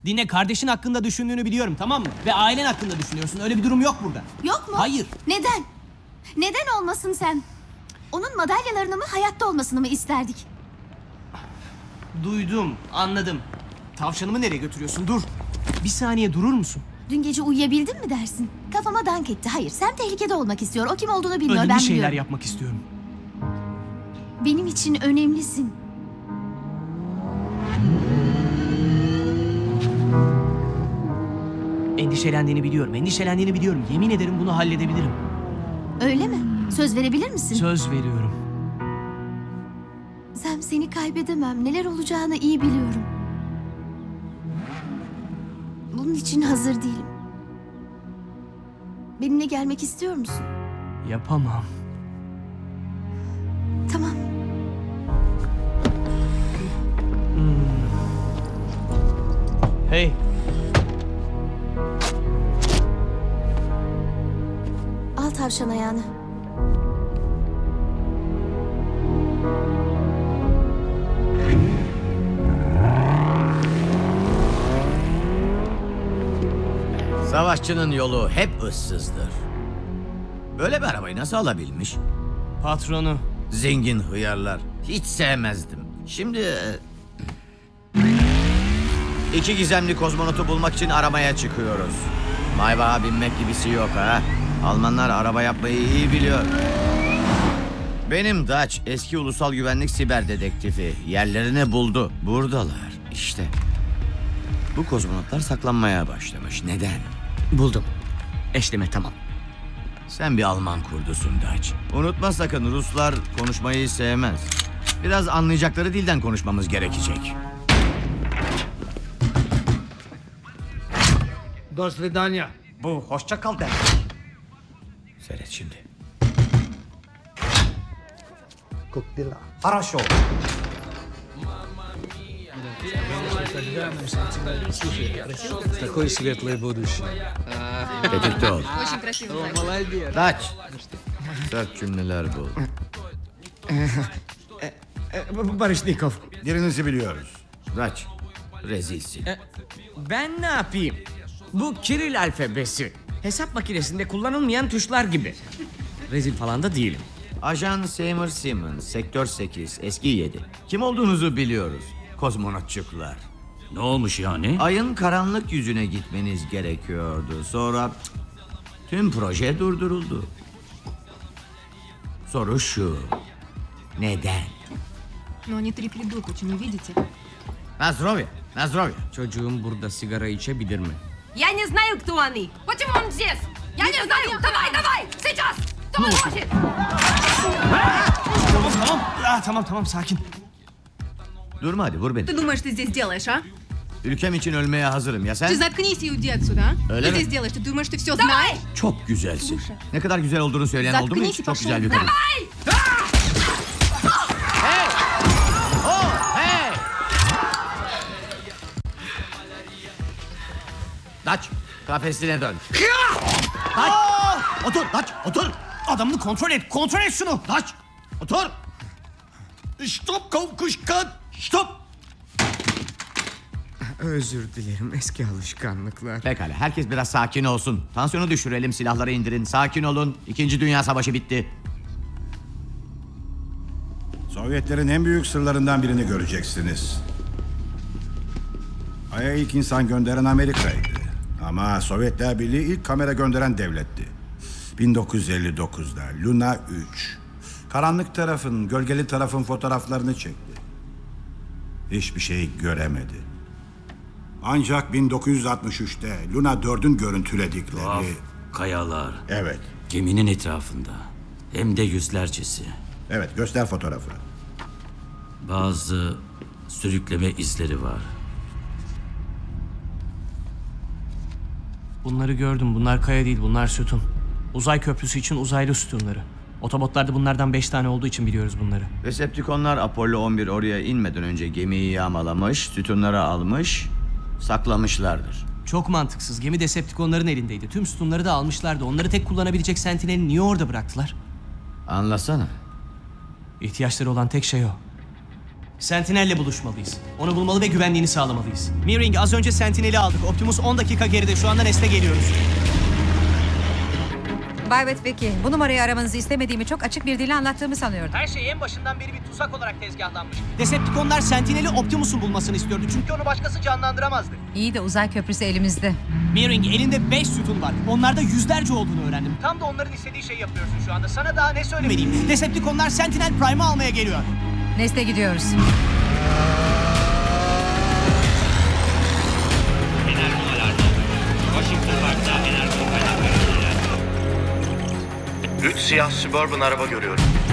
Dinle, kardeşin hakkında düşündüğünü biliyorum, tamam mı? Ve ailen hakkında düşünüyorsun. Öyle bir durum yok burada. Yok mu? Hayır. Neden? Neden olmasın sen? Onun madalyalarını mı, hayatta olmasını mı isterdik? Duydum, anladım. Tavşanımı nereye götürüyorsun? Dur. Bir saniye durur musun? Dün gece uyuyabildin mi dersin? Kafama dank etti. Hayır, sen tehlikede olmak istiyor. O kim olduğunu bilmiyor, ben Önemli şeyler biliyorum. yapmak istiyorum. Benim için önemlisin. Endişelendiğini biliyorum. Yemin ederim bunu halledebilirim. Öyle mi? Söz verebilir misin? Söz veriyorum. Sam, seni kaybedemem. Neler olacağını iyi biliyorum. Bunun için hazır değilim. Benimle gelmek istiyor musun? Yapamam. Tamam. Hey. Al tavşan ayağını. Savaşçının yolu hep ıssızdır. Böyle bir arabayı nasıl alabilmiş? Patronu. Zengin hıyarlar. Hiç sevmezdim. Şimdi... iki gizemli kozmonotu bulmak için aramaya çıkıyoruz. Maybağa binmek gibisi yok ha. Almanlar araba yapmayı iyi biliyor. Benim Dutch eski ulusal güvenlik siber dedektifi. Yerlerini buldu. Buradalar. İşte. Bu kozmonotlar saklanmaya başlamış. Neden? Buldum. Eşleme tamam. Sen bir Alman kurdusun Dutch. Unutma sakın, Ruslar konuşmayı sevmez. Biraz anlayacakları dilden konuşmamız gerekecek. До свидания. Bu hoşça kal demek. Seyret şimdi. Купила. Хорошо. Такое светлое будущее. Tetikte ol. Очень красиво. Молодец. Dutch. Sert cümleler bul. Barışnikov. Yerinizi biliyoruz. Dutch. Rezilsin. Ben ne yapayım? Bu Kiril alfabesi. Hesap makinesinde kullanılmayan tuşlar gibi. Rezil falan da değilim. Ajan Seymour Simmons, Sektör 8, eski 7. Kim olduğunuzu biliyoruz. Kozmonotçuklar. Ne olmuş yani? Ayın karanlık yüzüne gitmeniz gerekiyordu. Sonra tüm proje durduruldu. Soru şu. Neden? Но они три придурка, не видите? Nazdrovya. Çocuğum burada sigara içebilir mi? Я не знаю, кто они. Почему он здесь? Я не знаю. Давай, сейчас. Кто хочет? Tamam, sakin. Durma hadi, vur beni. Ты думаешь, ты здесь делаешь, а? Ülkem için ölmeye hazırım. Ya Ты sen? заткнись и уйди отсюда, а? Öyle Ты mi? здесь делаешь, ты думаешь, ты все знаешь? Çok güzelsin. Ne kadar güzel olduğunu söyleyen oldu mu Заткнись hiç? и Çok пошел. güzel bir kadın. Давай! Hey! Dutch, kafesine dön. Dutch, otur. Adamını kontrol et şunu. Dutch, otur. Stop, kovkuşkan, stop. Özür dilerim, eski alışkanlıklar. Pekala, herkes biraz sakin olsun. Tansiyonu düşürelim, silahları indirin. Sakin olun. İkinci Dünya Savaşı bitti. Sovyetlerin en büyük sırlarından birini göreceksiniz. Ay'a ilk insan gönderen Amerika'ydı. Ama Sovyetler Birliği ilk kamera gönderen devletti. 1959'da Luna 3. Karanlık tarafın, gölgeli tarafın fotoğraflarını çekti. Hiçbir şey göremedi. Ancak 1963'te Luna 4'ün görüntüledikleri... Tuhaf kayalar. Evet, Geminin etrafında. Hem de yüzlercesi. evet göster fotoğrafı. Bazı sürükleme izleri var. Bunları gördüm. Bunlar kaya değil, bunlar sütun. Uzay köprüsü için uzaylı sütunları. Otobotlarda bunlardan 5 tane olduğu için biliyoruz bunları. Decepticonlar Apollo 11 oraya inmeden önce gemiyi yağmalamış, sütunları almış, saklamışlardır. Çok mantıksız. Gemi Decepticonların elindeydi. Tüm sütunları da almışlardı. Onları tek kullanabilecek Sentinel'i niye orada bıraktılar? Anlasana. İhtiyaçları olan tek şey o. Sentinel'le buluşmalıyız. Onu bulmalı ve güvenliğini sağlamalıyız. Meering, az önce Sentinel'i aldık. Optimus 10 dakika geride. Şu anda Nest'e geliyoruz. Bay Witwicky, bu numarayı aramanızı istemediğimi çok açık bir dille anlattığımı sanıyordum. Her şey en başından beri bir tuzak olarak tezgahlanmış. Decepticonlar Sentinel'i Optimus'un bulmasını istiyordu. Çünkü onu başkası canlandıramazdı. İyi de uzay köprüsü elimizde. Meering, elinde 5 sütun var. Onlarda yüzlerce olduğunu öğrendim. Tam da onların istediği şeyi yapıyorsun şu anda. Sana daha ne söylemeliyim? Decepticonlar Sentinel Prime'ı almaya geliyor. Nest'e gidiyoruz. Üç siyah Suburban araba görüyorum.